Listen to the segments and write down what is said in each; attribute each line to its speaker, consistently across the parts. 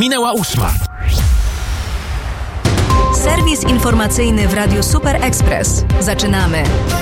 Speaker 1: Minęła 8.
Speaker 2: Serwis informacyjny w Radiu Super Express. Zaczynamy.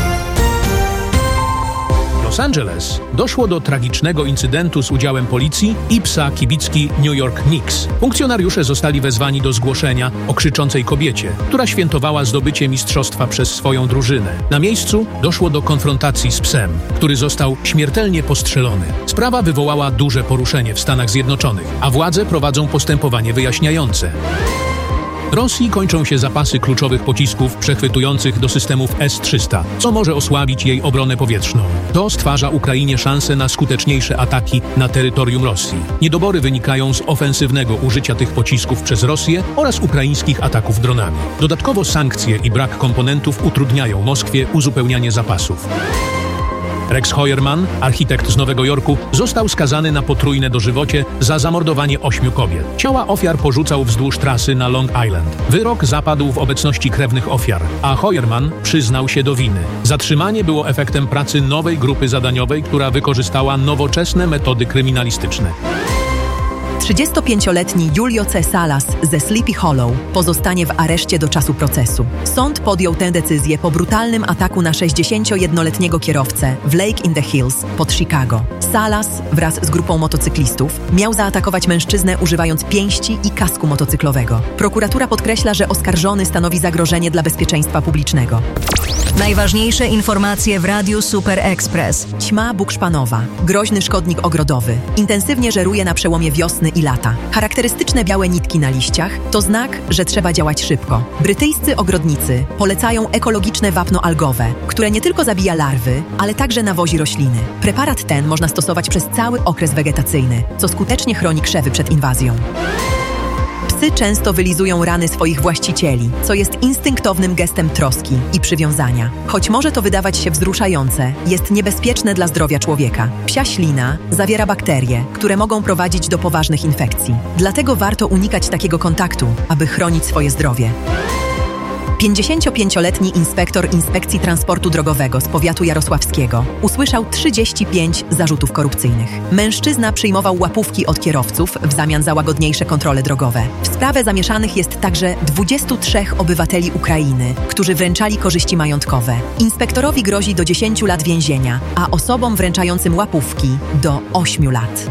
Speaker 1: W Los Angeles doszło do tragicznego incydentu z udziałem policji i psa kibicki New York Knicks. Funkcjonariusze zostali wezwani do zgłoszenia o krzyczącej kobiecie, która świętowała zdobycie mistrzostwa przez swoją drużynę. Na miejscu doszło do konfrontacji z psem, który został śmiertelnie postrzelony. Sprawa wywołała duże poruszenie w Stanach Zjednoczonych, a władze prowadzą postępowanie wyjaśniające. W Rosji kończą się zapasy kluczowych pocisków przechwytujących do systemów S-300, co może osłabić jej obronę powietrzną. To stwarza Ukrainie szansę na skuteczniejsze ataki na terytorium Rosji. Niedobory wynikają z ofensywnego użycia tych pocisków przez Rosję oraz ukraińskich ataków dronami. Dodatkowo sankcje i brak komponentów utrudniają Moskwie uzupełnianie zapasów. Rex Heuermann, architekt z Nowego Jorku, został skazany na potrójne dożywocie za zamordowanie 8 kobiet. Ciała ofiar porzucał wzdłuż trasy na Long Island. Wyrok zapadł w obecności krewnych ofiar, a Heuermann przyznał się do winy. Zatrzymanie było efektem pracy nowej grupy zadaniowej, która wykorzystała nowoczesne metody kryminalistyczne.
Speaker 3: 35-letni Julio C. Salas ze Sleepy Hollow pozostanie w areszcie do czasu procesu. Sąd podjął tę decyzję po brutalnym ataku na 61-letniego kierowcę w Lake in the Hills pod Chicago. Salas wraz z grupą motocyklistów miał zaatakować mężczyznę używając pięści i kasku motocyklowego. Prokuratura podkreśla, że oskarżony stanowi zagrożenie dla bezpieczeństwa publicznego.
Speaker 2: Najważniejsze informacje w Radiu Super Express.
Speaker 3: Ćma bukszpanowa, groźny szkodnik ogrodowy, intensywnie żeruje na przełomie wiosny i lata. Charakterystyczne białe nitki na liściach to znak, że trzeba działać szybko. Brytyjscy ogrodnicy polecają ekologiczne wapno algowe, które nie tylko zabija larwy, ale także nawozi rośliny. Preparat ten można stosować przez cały okres wegetacyjny, co skutecznie chroni krzewy przed inwazją. Psy często wylizują rany swoich właścicieli, co jest instynktownym gestem troski i przywiązania. Choć może to wydawać się wzruszające, jest niebezpieczne dla zdrowia człowieka. Psia ślina zawiera bakterie, które mogą prowadzić do poważnych infekcji. Dlatego warto unikać takiego kontaktu, aby chronić swoje zdrowie. 55-letni inspektor Inspekcji Transportu Drogowego z powiatu jarosławskiego usłyszał 35 zarzutów korupcyjnych. Mężczyzna przyjmował łapówki od kierowców w zamian za łagodniejsze kontrole drogowe. W sprawę zamieszanych jest także 23 obywateli Ukrainy, którzy wręczali korzyści majątkowe. Inspektorowi grozi do 10 lat więzienia, a osobom wręczającym łapówki do 8 lat.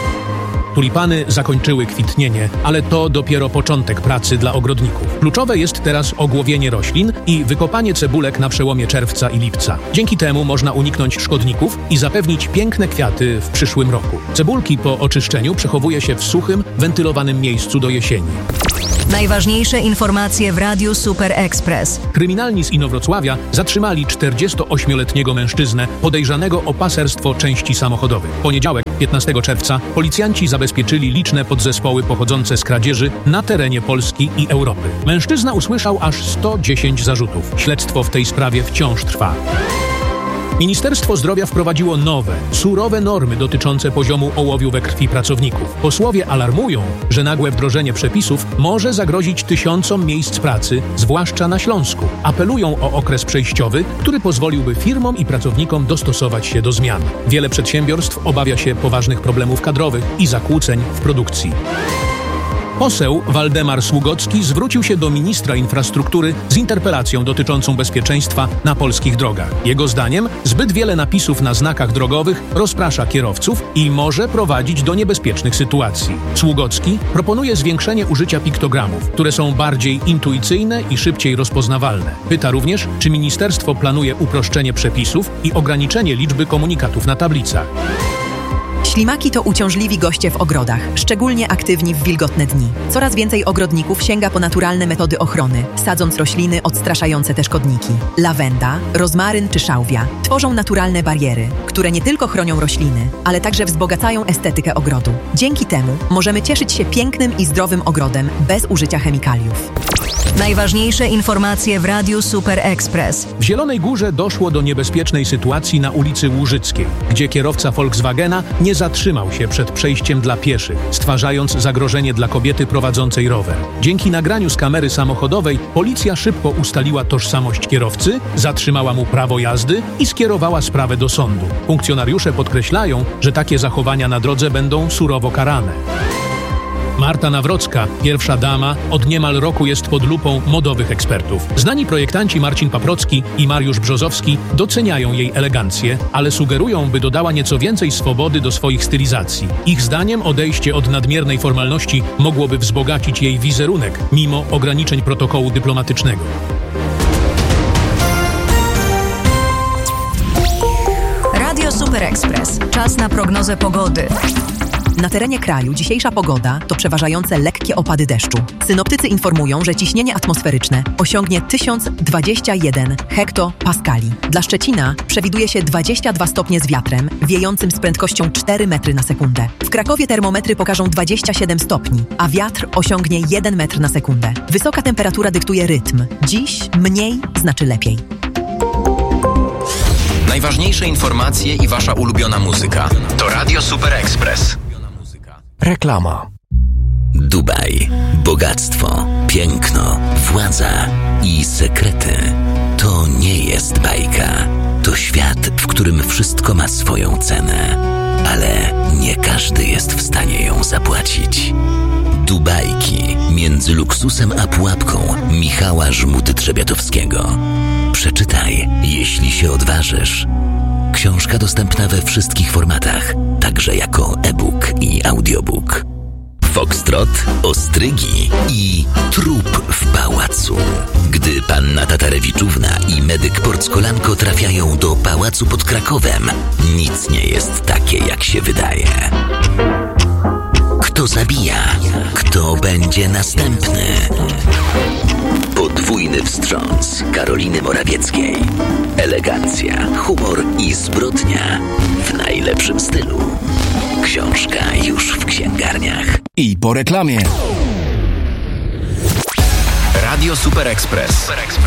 Speaker 1: Tulipany zakończyły kwitnienie, ale to dopiero początek pracy dla ogrodników. Kluczowe jest teraz ogłowienie roślin i wykopanie cebulek na przełomie czerwca i lipca. Dzięki temu można uniknąć szkodników i zapewnić piękne kwiaty w przyszłym roku. Cebulki po oczyszczeniu przechowuje się w suchym, wentylowanym miejscu do jesieni.
Speaker 2: Najważniejsze informacje w Radiu Super Express.
Speaker 1: Kryminalni z Inowrocławia zatrzymali 48-letniego mężczyznę podejrzanego o paserstwo części samochodowych. W poniedziałek, 15 czerwca, policjanci zabezpieczyli liczne podzespoły pochodzące z kradzieży na terenie Polski i Europy. Mężczyzna usłyszał aż 110 zarzutów. Śledztwo w tej sprawie wciąż trwa. Ministerstwo Zdrowia wprowadziło nowe, surowe normy dotyczące poziomu ołowiu we krwi pracowników. Posłowie alarmują, że nagłe wdrożenie przepisów może zagrozić tysiącom miejsc pracy, zwłaszcza na Śląsku. Apelują o okres przejściowy, który pozwoliłby firmom i pracownikom dostosować się do zmian. Wiele przedsiębiorstw obawia się poważnych problemów kadrowych i zakłóceń w produkcji. Poseł Waldemar Sługocki zwrócił się do ministra infrastruktury z interpelacją dotyczącą bezpieczeństwa na polskich drogach. Jego zdaniem zbyt wiele napisów na znakach drogowych rozprasza kierowców i może prowadzić do niebezpiecznych sytuacji. Sługocki proponuje zwiększenie użycia piktogramów, które są bardziej intuicyjne i szybciej rozpoznawalne. Pyta również, czy ministerstwo planuje uproszczenie przepisów i ograniczenie liczby komunikatów na tablicach.
Speaker 3: Ślimaki to uciążliwi goście w ogrodach, szczególnie aktywni w wilgotne dni. Coraz więcej ogrodników sięga po naturalne metody ochrony, sadząc rośliny odstraszające te szkodniki. Lawenda, rozmaryn czy szałwia tworzą naturalne bariery, które nie tylko chronią rośliny, ale także wzbogacają estetykę ogrodu. Dzięki temu możemy cieszyć się pięknym i zdrowym ogrodem bez użycia chemikaliów.
Speaker 2: Najważniejsze informacje w Radiu Super Express.
Speaker 1: W Zielonej Górze doszło do niebezpiecznej sytuacji na ulicy Łużyckiej, gdzie kierowca Volkswagena nie zatrzymał się przed przejściem dla pieszych, stwarzając zagrożenie dla kobiety prowadzącej rower. Dzięki nagraniu z kamery samochodowej policja szybko ustaliła tożsamość kierowcy, zatrzymała mu prawo jazdy i skierowała sprawę do sądu. Funkcjonariusze podkreślają, że takie zachowania na drodze będą surowo karane. Marta Nawrocka, pierwsza dama, od niemal roku jest pod lupą modowych ekspertów. Znani projektanci Marcin Paprocki i Mariusz Brzozowski doceniają jej elegancję, ale sugerują, by dodała nieco więcej swobody do swoich stylizacji. Ich zdaniem odejście od nadmiernej formalności mogłoby wzbogacić jej wizerunek, mimo ograniczeń protokołu dyplomatycznego.
Speaker 2: Radio Super Express. Czas na prognozę pogody.
Speaker 3: Na terenie kraju dzisiejsza pogoda to przeważające lekkie opady deszczu. Synoptycy informują, że ciśnienie atmosferyczne osiągnie 1021 hektopaskali. Dla Szczecina przewiduje się 22 stopnie z wiatrem, wiejącym z prędkością 4 metry na sekundę. W Krakowie termometry pokażą 27 stopni, a wiatr osiągnie 1 metr na sekundę. Wysoka temperatura dyktuje rytm. Dziś mniej znaczy lepiej.
Speaker 4: Najważniejsze informacje i wasza ulubiona muzyka to Radio Super Express.
Speaker 5: Reklama.
Speaker 6: Dubaj, bogactwo, piękno, władza i sekrety. To nie jest bajka. To świat, w którym wszystko ma swoją cenę. Ale nie każdy jest w stanie ją zapłacić. Dubajki między luksusem a pułapką Michała Żmuty-Trzebiatowskiego. Przeczytaj, jeśli się odważysz. Książka dostępna we wszystkich formatach, także jako e-book i audiobook. Foxtrot, ostrygi i trup w pałacu. Gdy panna Tatarewiczówna i medyk Porckolanko trafiają do pałacu pod Krakowem, nic nie jest takie, jak się wydaje. Kto zabija? Kto będzie następny? Podwójny wstrząs Karoliny Morawieckiej. Elegancja, humor i zbrodnia w najlepszym stylu. Książka już w księgarniach.
Speaker 5: I po reklamie.
Speaker 4: Radio Super Express.